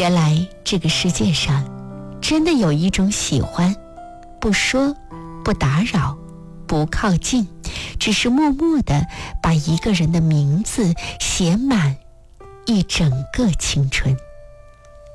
原来这个世界上真的有一种喜欢，不说，不打扰，不靠近，只是默默地把一个人的名字写满一整个青春。